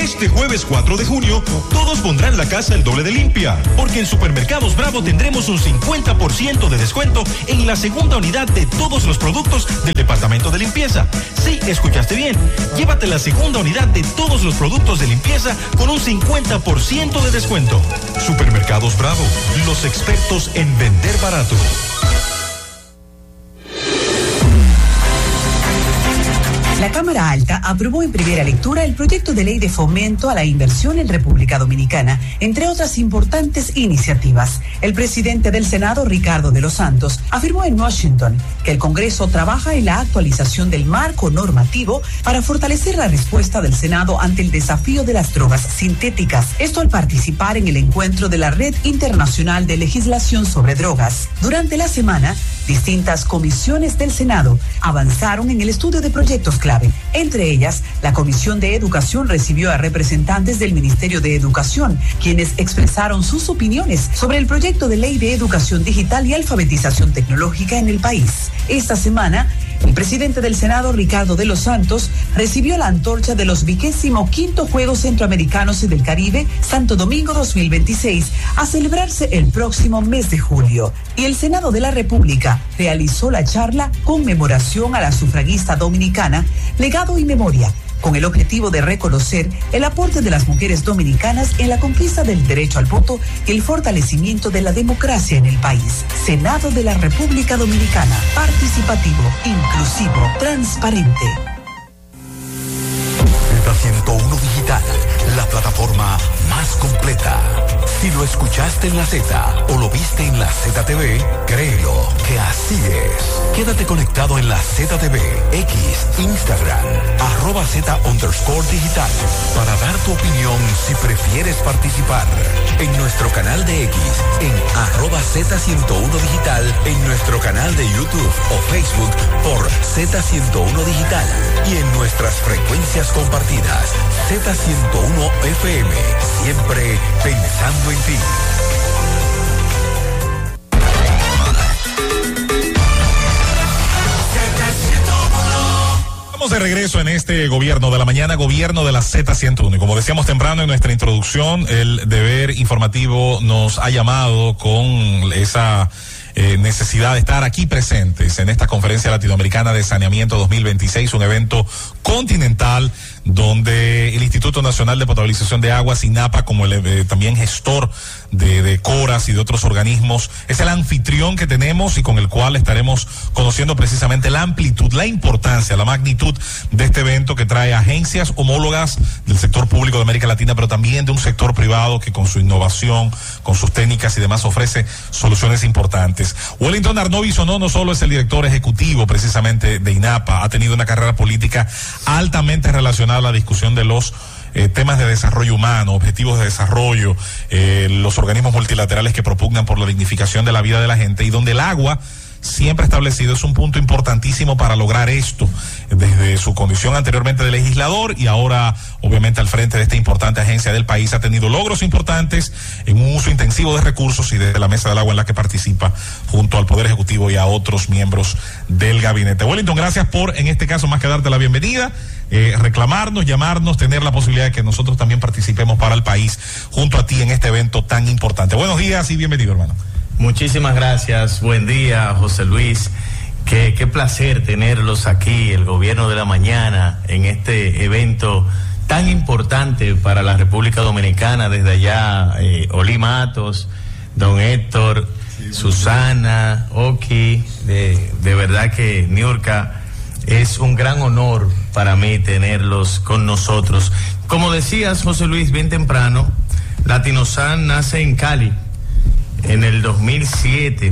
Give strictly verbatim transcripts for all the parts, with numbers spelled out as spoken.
Este jueves cuatro de junio, todos pondrán la casa el doble de limpia, porque en Supermercados Bravo tendremos un cincuenta por ciento de descuento en la segunda unidad de todos los productos del departamento de limpieza. Sí, escuchaste bien. Llévate la segunda unidad de todos los productos de limpieza con un cincuenta por ciento de descuento. Supermercados Bravo, los expertos en vender barato. La Cámara Alta aprobó en primera lectura el proyecto de ley de fomento a la inversión en República Dominicana, entre otras importantes iniciativas. El presidente del Senado, Ricardo de los Santos, afirmó en Washington que el Congreso trabaja en la actualización del marco normativo para fortalecer la respuesta del Senado ante el desafío de las drogas sintéticas. Esto al participar en el encuentro de la Red Internacional de Legislación sobre Drogas. Durante la semana, distintas comisiones del Senado avanzaron en el estudio de proyectos clave. Entre ellas, la Comisión de Educación recibió a representantes del Ministerio de Educación, quienes expresaron sus opiniones sobre el proyecto de ley de educación digital y alfabetización tecnológica en el país. Esta semana, el presidente del Senado, Ricardo de los Santos, recibió la antorcha de los vigésimo quinto Juegos Centroamericanos y del Caribe, Santo Domingo dos mil veintiséis, a celebrarse el próximo mes de julio. Y el Senado de la República realizó la charla Conmemoración a la Sufragista Dominicana, Legado y Memoria, con el objetivo de reconocer el aporte de las mujeres dominicanas en la conquista del derecho al voto y el fortalecimiento de la democracia en el país. Senado de la República Dominicana, participativo, inclusivo, transparente. Z ciento uno Digital, la plataforma más completa. Si lo escuchaste en la Z o lo viste en la Z T V, créelo que así es. Quédate conectado en la Z T V, X, Instagram, arroba Z underscore digital, para dar tu opinión si prefieres participar. En nuestro canal de X, en arroba Z ciento uno Digital, en nuestro canal de YouTube o Facebook por Z ciento uno Digital y en nuestras frecuencias compartidas, Z ciento uno F M, siempre pensando en ti. Estamos de regreso en este gobierno de la mañana, gobierno de la Z ciento uno. Y como decíamos temprano en nuestra introducción, el deber informativo nos ha llamado con esa eh, necesidad de estar aquí presentes en esta conferencia latinoamericana de saneamiento dos mil veintiséis, un evento continental donde el Instituto Nacional de Potabilización de Aguas, INAPA, como el eh, también gestor de, de CORAS y de otros organismos, es el anfitrión que tenemos y con el cual estaremos conociendo precisamente la amplitud, la importancia, la magnitud de este evento que trae agencias homólogas del sector público de América Latina, pero también de un sector privado que con su innovación, con sus técnicas y demás ofrece soluciones importantes. Wellington Arnovi Sonó no solo es el director ejecutivo precisamente de INAPA, ha tenido una carrera política altamente relacionada a la discusión de los eh, temas de desarrollo humano, objetivos de desarrollo, eh, los organismos multilaterales que propugnan por la dignificación de la vida de la gente, y donde el agua siempre establecido es un punto importantísimo para lograr esto, desde su condición anteriormente de legislador y ahora obviamente al frente de esta importante agencia del país. Ha tenido logros importantes en un uso intensivo de recursos y de la mesa del agua en la que participa junto al Poder Ejecutivo y a otros miembros del gabinete. Wellington, gracias por, en este caso, más que darte la bienvenida, eh, reclamarnos, llamarnos, tener la posibilidad de que nosotros también participemos para el país junto a ti en este evento tan importante. Buenos días y bienvenido, hermano. Muchísimas gracias, buen día, José Luis. Qué, qué placer tenerlos aquí, el gobierno de la mañana, en este evento tan importante para la República Dominicana. Desde allá, eh, Oli Matos, don Héctor, sí, Susana, Oki, de, de verdad que Niurka, es un gran honor para mí tenerlos con nosotros. Como decías, José Luis, bien temprano, Latinosan nace en Cali en el dos mil siete,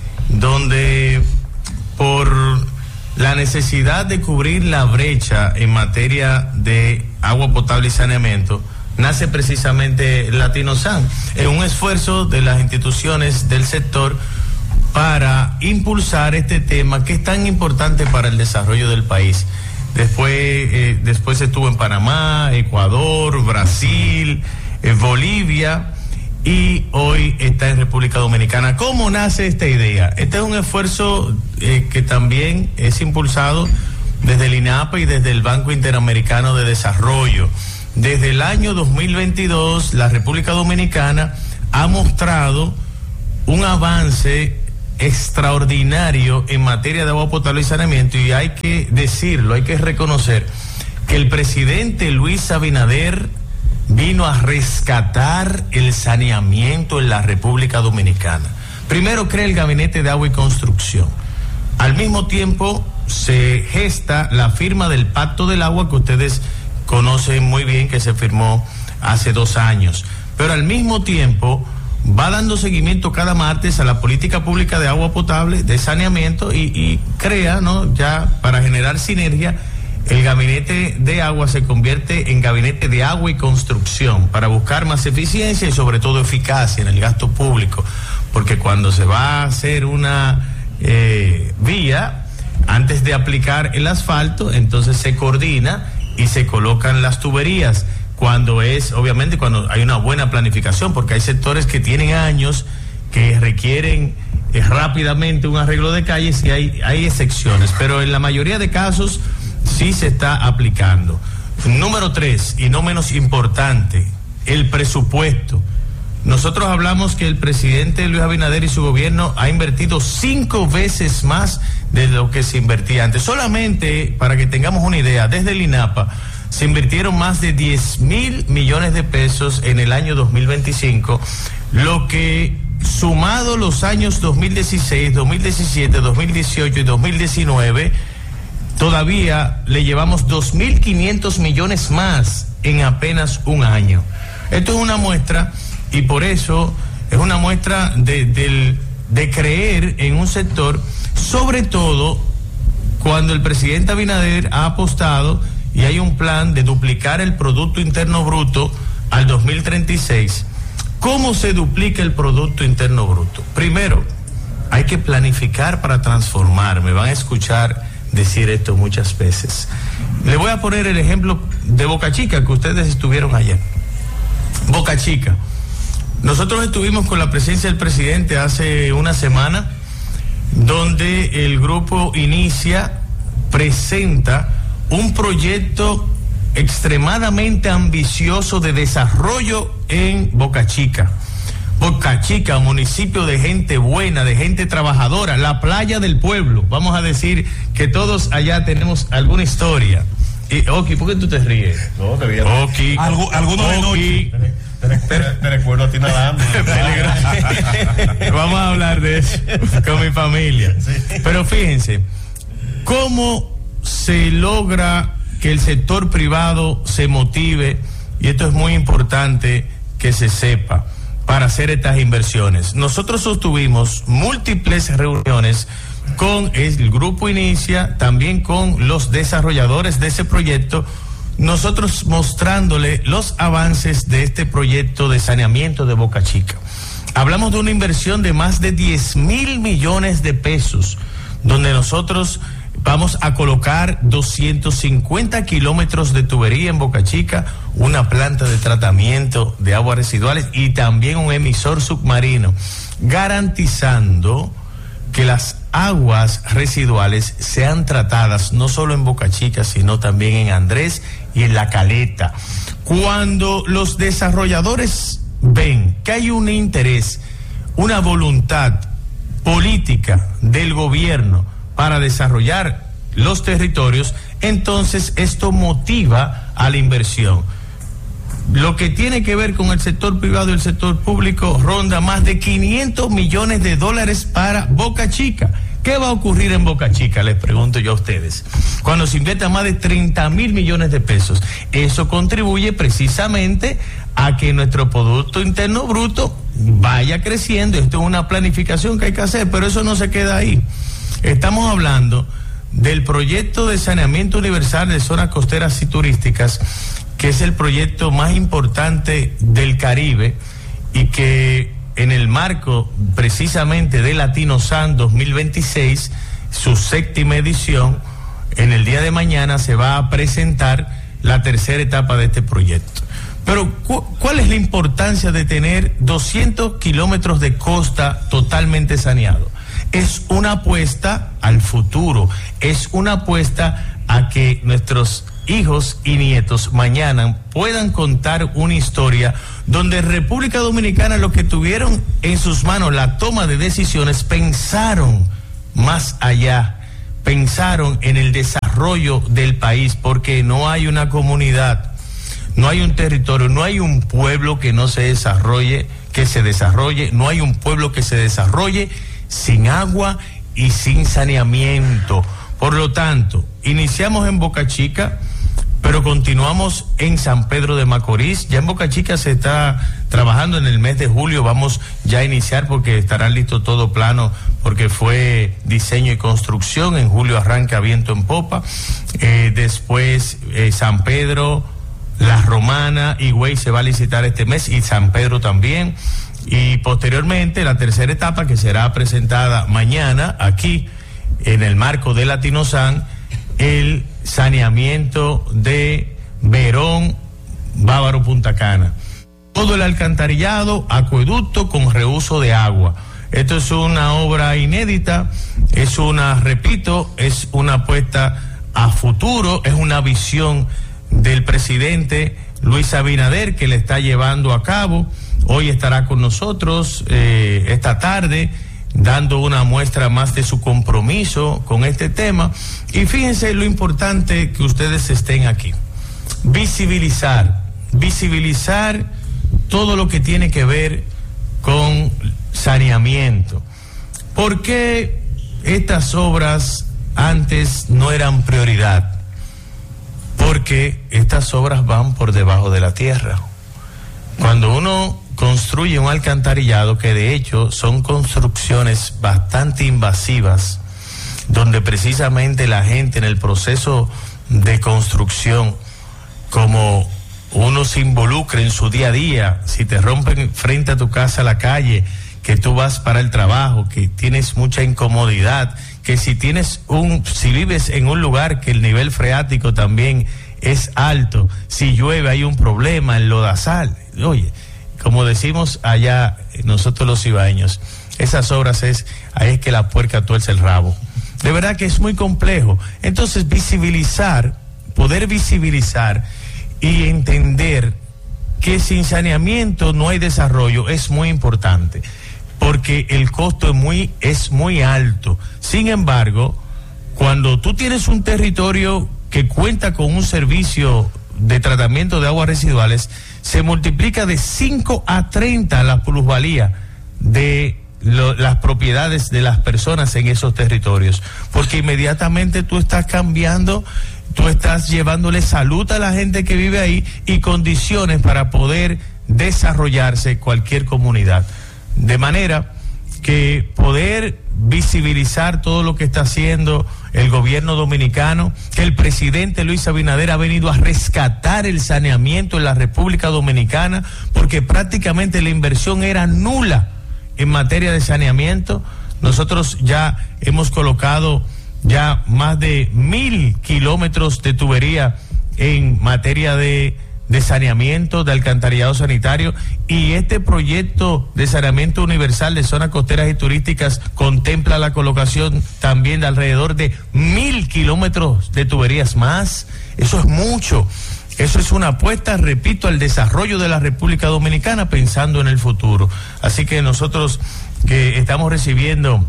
donde por la necesidad de cubrir la brecha en materia de agua potable y saneamiento, nace precisamente Latinosan, en un esfuerzo de las instituciones del sector para impulsar este tema que es tan importante para el desarrollo del país. Después, eh, después estuvo en Panamá, Ecuador, Brasil, eh, Bolivia, y hoy está en República Dominicana. ¿Cómo nace esta idea? Este es un esfuerzo eh, que también es impulsado desde el INAPA y desde el Banco Interamericano de Desarrollo, desde el año dos mil veintidós la República Dominicana ha mostrado un avance extraordinario en materia de agua potable y saneamiento, y hay que decirlo, hay que reconocer que el presidente Luis Abinader vino a rescatar el saneamiento en la República Dominicana. Primero crea el Gabinete de Agua y Construcción. Al mismo tiempo se gesta la firma del Pacto del Agua, que ustedes conocen muy bien, que se firmó hace dos años. Pero al mismo tiempo va dando seguimiento cada martes a la política pública de agua potable, de saneamiento, y, y crea, ¿no?, ya para generar sinergia, el Gabinete de Agua se convierte en Gabinete de Agua y Construcción para buscar más eficiencia y sobre todo eficacia en el gasto público, porque cuando se va a hacer una eh, vía, antes de aplicar el asfalto, entonces se coordina y se colocan las tuberías, cuando es, obviamente, cuando hay una buena planificación, porque hay sectores que tienen años, que requieren eh, rápidamente un arreglo de calles, y hay, hay excepciones, pero en la mayoría de casos sí se está aplicando. Número tres, y no menos importante, el presupuesto. Nosotros hablamos que el presidente Luis Abinader y su gobierno ha invertido cinco veces más de lo que se invertía antes. Solamente, para que tengamos una idea, desde el INAPA se invirtieron más de diez mil millones de pesos en el año dos mil veinticinco, lo que, sumado los años dos mil dieciséis, dos mil diecisiete, dos mil dieciocho y dos mil diecinueve, todavía le llevamos dos mil quinientos millones más en apenas un año. Esto es una muestra, y por eso es una muestra de, de, de creer en un sector, sobre todo cuando el presidente Abinader ha apostado y hay un plan de duplicar el Producto Interno Bruto al dos mil treinta y seis. ¿Cómo se duplica el Producto Interno Bruto? Primero, hay que planificar para transformar. Me van a escuchar decir esto muchas veces. Le voy a poner el ejemplo de Boca Chica, que ustedes estuvieron ayer. Boca Chica. Nosotros estuvimos con la presencia del presidente hace una semana, donde el grupo Inicia presenta un proyecto extremadamente ambicioso de desarrollo en Boca Chica. Boca Chica, municipio de gente buena, de gente trabajadora, la playa del pueblo. Vamos a decir que todos allá tenemos alguna historia. Y, Oki, ¿por qué tú te ríes? No, te ríes. Oki. Algunos de noche. Te, te, te recuerdo a ti nadando. Vamos a hablar de eso con mi familia. Sí. Pero fíjense, ¿cómo se logra que el sector privado se motive? Y esto es muy importante que se sepa, para hacer estas inversiones. Nosotros sostuvimos múltiples reuniones con el Grupo Inicia, también con los desarrolladores de ese proyecto, nosotros mostrándole los avances de este proyecto de saneamiento de Boca Chica. Hablamos de una inversión de más de diez mil millones de pesos, donde nosotros vamos a colocar doscientos cincuenta kilómetros de tubería en Boca Chica, una planta de tratamiento de aguas residuales y también un emisor submarino, garantizando que las aguas residuales sean tratadas no solo en Boca Chica, sino también en Andrés y en La Caleta. Cuando los desarrolladores ven que hay un interés, una voluntad política del gobierno para desarrollar los territorios, entonces esto motiva a la inversión. Lo que tiene que ver con el sector privado y el sector público ronda más de quinientos millones de dólares para Boca Chica. ¿Qué va a ocurrir en Boca Chica? Les pregunto yo a ustedes. Cuando se invierta más de treinta mil millones de pesos, eso contribuye precisamente a que nuestro Producto Interno Bruto vaya creciendo. Esto es una planificación que hay que hacer, pero eso no se queda ahí. Estamos hablando del proyecto de saneamiento universal de zonas costeras y turísticas, que es el proyecto más importante del Caribe y que en el marco precisamente de Latinosan dos mil veintiséis, su séptima edición, en el día de mañana se va a presentar la tercera etapa de este proyecto. Pero ¿cu- ¿cuál es la importancia de tener doscientos kilómetros de costa totalmente saneado? Es una apuesta al futuro, es una apuesta a que nuestros hijos y nietos mañana puedan contar una historia donde República Dominicana, lo que tuvieron en sus manos la toma de decisiones, pensaron más allá, pensaron en el desarrollo del país, porque no hay una comunidad, no hay un territorio, no hay un pueblo que no se desarrolle, que se desarrolle, no hay un pueblo que se desarrolle sin agua y sin saneamiento. Por lo tanto, iniciamos en Boca Chica, pero continuamos en San Pedro de Macorís. Ya en Boca Chica se está trabajando en el mes de julio, vamos ya a iniciar porque estará listo todo plano, porque fue diseño y construcción. En julio arranca viento en popa. Eh, después eh, San Pedro, La Romana, Higüey se va a licitar este mes, y San Pedro también. Y posteriormente la tercera etapa, que será presentada mañana aquí en el marco de Latinosan, el saneamiento de Verón, Bávaro, Punta Cana. Todo el alcantarillado, acueducto con reuso de agua. Esto es una obra inédita, es una, repito, es una apuesta a futuro, es una visión del presidente Luis Abinader que le está llevando a cabo. Hoy estará con nosotros eh, esta tarde, dando una muestra más de su compromiso con este tema. Y fíjense lo importante que ustedes estén aquí. Visibilizar, visibilizar todo lo que tiene que ver con saneamiento. ¿Por qué estas obras antes no eran prioridad? Porque estas obras van por debajo de la tierra. Cuando uno construye un alcantarillado, que de hecho son construcciones bastante invasivas, donde precisamente la gente en el proceso de construcción, como uno se involucra en su día a día, si te rompen frente a tu casa la calle, que tú vas para el trabajo, que tienes mucha incomodidad, que si tienes un, si vives en un lugar que el nivel freático también es alto, si llueve hay un problema, el lodazal, oye, como decimos allá nosotros los ibaeños, esas obras es, ahí es que la puerca tuerce el rabo. De verdad que es muy complejo. Entonces, visibilizar, poder visibilizar y entender que sin saneamiento no hay desarrollo es muy importante, porque el costo es muy, es muy alto. Sin embargo, cuando tú tienes un territorio que cuenta con un servicio de tratamiento de aguas residuales, se multiplica de cinco a treinta la plusvalía de lo, las propiedades de las personas en esos territorios, porque inmediatamente tú estás cambiando, tú estás llevándole salud a la gente que vive ahí y condiciones para poder desarrollarse cualquier comunidad. De manera que poder visibilizar todo lo que está haciendo el gobierno dominicano, que el presidente Luis Abinader ha venido a rescatar el saneamiento en la República Dominicana, porque prácticamente la inversión era nula en materia de saneamiento. Nosotros ya hemos colocado ya más de mil kilómetros de tubería en materia de de saneamiento, de alcantarillado sanitario, y este proyecto de saneamiento universal de zonas costeras y turísticas contempla la colocación también de alrededor de mil kilómetros de tuberías más. Eso es mucho. Eso es una apuesta, repito, al desarrollo de la República Dominicana pensando en el futuro. Así que nosotros que estamos recibiendo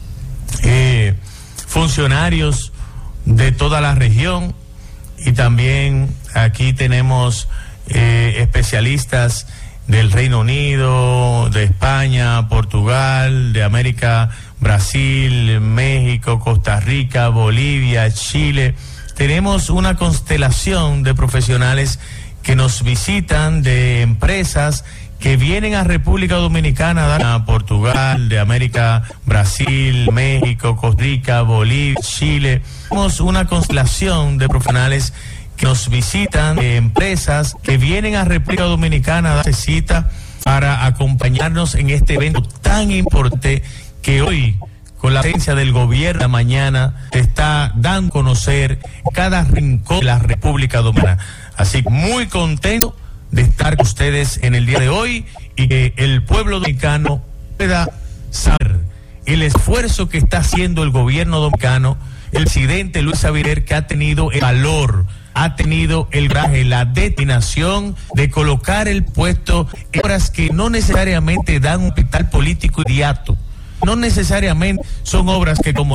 eh, funcionarios de toda la región, y también aquí tenemos eh, especialistas del Reino Unido, de España, Portugal, de América, Brasil, México, Costa Rica, Bolivia, Chile. Tenemos una constelación de profesionales que nos visitan, de empresas que vienen a República Dominicana, a Portugal, de América, Brasil, México, Costa Rica, Bolivia, Chile. Tenemos una constelación de profesionales que nos visitan, de empresas que vienen a República Dominicana a darse cita para acompañarnos en este evento tan importante que hoy, con la presencia del gobierno de la mañana, te está dando a conocer cada rincón de la República Dominicana. Así que muy contento de estar con ustedes en el día de hoy, y que el pueblo dominicano pueda saber el esfuerzo que está haciendo el gobierno dominicano, el presidente Luis Abinader, que ha tenido el valor, ha tenido el coraje, la determinación de colocar el puesto en obras que no necesariamente dan un capital político inmediato, no necesariamente son obras que como